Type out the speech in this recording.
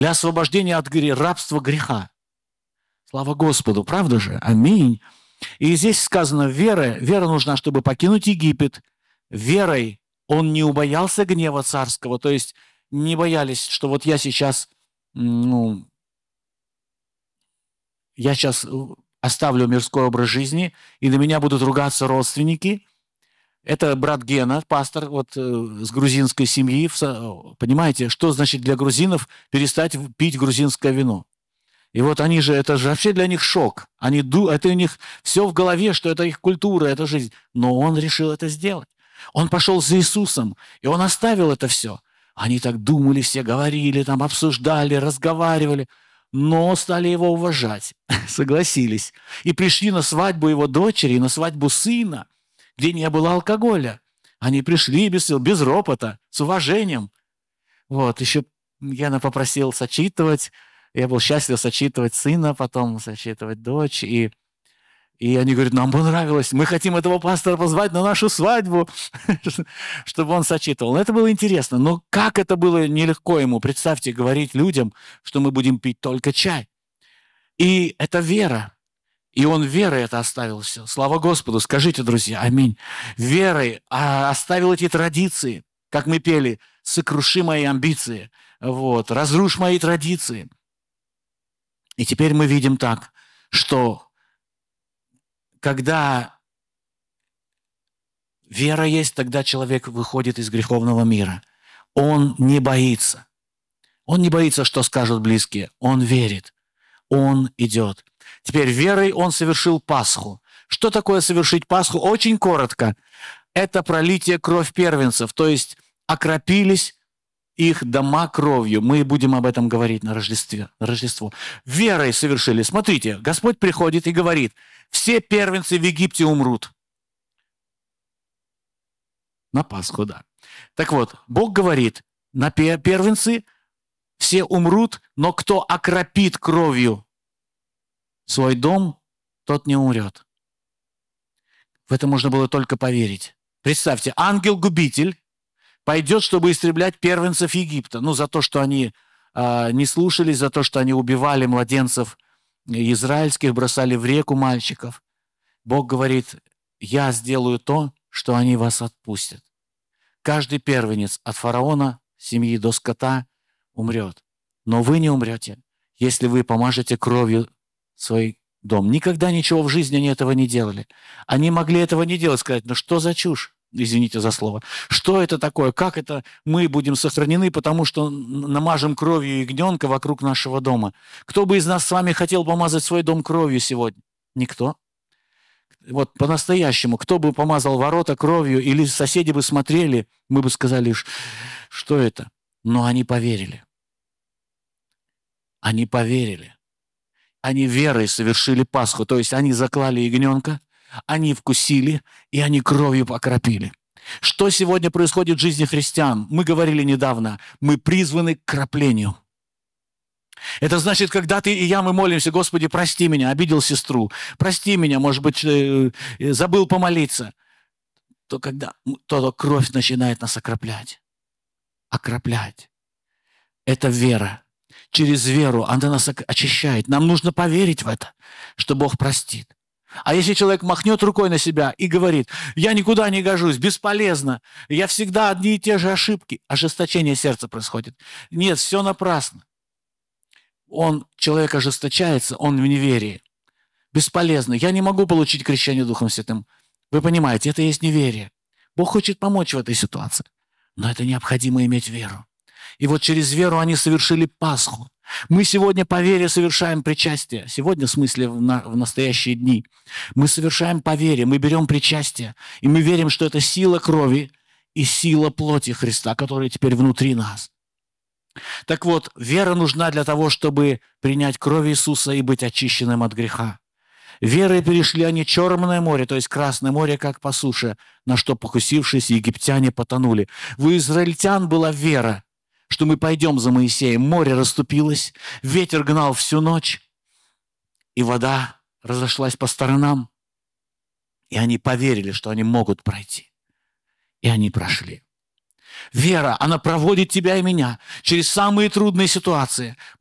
для освобождения от рабства греха. Слава Господу, правда же? Аминь. И здесь сказано, вера нужна, чтобы покинуть Египет. Верой он не убоялся гнева царского, то есть не боялись, что вот я сейчас оставлю мирской образ жизни, и на меня будут ругаться родственники. Это брат Гена, пастор с грузинской семьи. Понимаете, что значит для грузинов перестать пить грузинское вино? И вот это же вообще для них шок. Это у них все в голове, что это их культура, это жизнь. Но он решил это сделать. Он пошел за Иисусом, и он оставил это все. Они так думали, все говорили, там обсуждали, разговаривали, но стали его уважать, согласились. И пришли на свадьбу его дочери, на свадьбу сына, где не было алкоголя. Они пришли без ропота, с уважением. Еще Гена попросил сочитывать. Я был счастлив сочитывать сына, потом сочитывать дочь. И они говорят, нам понравилось, мы хотим этого пастора позвать на нашу свадьбу, чтобы он сочитывал. Это было интересно. Но как это было нелегко ему, представьте, говорить людям, что мы будем пить только чай. И это вера. И он верой это оставил все. Слава Господу, скажите, друзья, аминь. Верой оставил эти традиции, как мы пели, сокруши мои амбиции, разрушь мои традиции. И теперь мы видим так, что когда вера есть, тогда человек выходит из греховного мира. Он не боится. Он не боится, что скажут близкие. Он верит. Он идет. Теперь верой он совершил Пасху. Что такое совершить Пасху? Очень коротко. Это пролитие кровь первенцев, то есть окропились их дома кровью. Мы будем об этом говорить на Рождество. Верой совершили. Смотрите, Господь приходит и говорит, все первенцы в Египте умрут. На Пасху, да. Так вот, Бог говорит, на первенцы все умрут, но кто окропит кровью свой дом, тот не умрет. В это можно было только поверить. Представьте, ангел-губитель пойдет, чтобы истреблять первенцев Египта. За то, что они не слушались, за то, что они убивали младенцев израильских, бросали в реку мальчиков. Бог говорит, я сделаю то, что они вас отпустят. Каждый первенец от фараона, семьи до скота умрет. Но вы не умрете, если вы помажете кровью свой дом. Никогда ничего в жизни они этого не делали. Они могли этого не делать, сказать, что за чушь? Извините за слово. Что это такое? Как это мы будем сохранены, потому что намажем кровью ягненка вокруг нашего дома? Кто бы из нас с вами хотел помазать свой дом кровью сегодня? Никто. По-настоящему, кто бы помазал ворота кровью, или соседи бы смотрели, мы бы сказали, что это? Но они поверили. Они поверили. Они верой совершили Пасху, то есть они заклали ягненка, они вкусили, и они кровью покропили. Что сегодня происходит в жизни христиан? Мы говорили недавно, мы призваны к кроплению. Это значит, когда ты и я, мы молимся, Господи, прости меня, обидел сестру, прости меня, может быть, забыл помолиться, то кровь начинает нас окроплять. Окроплять. Это вера. Через веру она нас очищает. Нам нужно поверить в это, что Бог простит. А если человек махнет рукой на себя и говорит, я никуда не гожусь, бесполезно, я всегда одни и те же ошибки, ожесточение сердца происходит. Нет, все напрасно. Человек ожесточается, он в неверии. Бесполезно. Я не могу получить крещение Духом Святым. Вы понимаете, это есть неверие. Бог хочет помочь в этой ситуации. Но это необходимо иметь веру. И через веру они совершили Пасху. Мы сегодня по вере совершаем причастие. Сегодня, в смысле, в настоящие дни. Мы совершаем по вере, мы берем причастие. И мы верим, что это сила крови и сила плоти Христа, которая теперь внутри нас. Так вот, вера нужна для того, чтобы принять кровь Иисуса и быть очищенным от греха. Верой перешли они Черное море, то есть Красное море, как по суше, на что, покусившись, египтяне потонули. У израильтян была вера, что мы пойдем за Моисеем. Море расступилось, ветер гнал всю ночь, и вода разошлась по сторонам. И они поверили, что они могут пройти. И они прошли. Вера, она проводит тебя и меня через самые трудные ситуации.